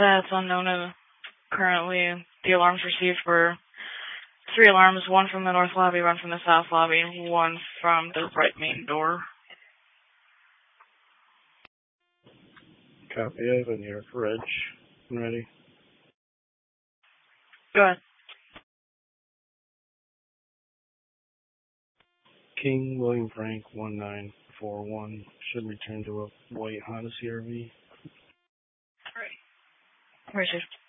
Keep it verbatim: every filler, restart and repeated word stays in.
That's unknown. Uh, currently, the alarms received were three alarms, one from the north lobby, one from the south lobby, one from the right main door. Copy. I have a New York Reg. I'm ready. Go ahead. King William Frank one nine four one should return to a white Honda C R V. All right. Received.